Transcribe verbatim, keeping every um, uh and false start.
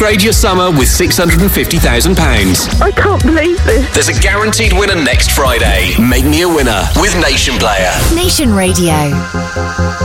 Upgrade your summer with six hundred fifty thousand pounds. I can't believe this. There's a guaranteed winner next Friday. Make me a winner with Nation Player. Nation Radio.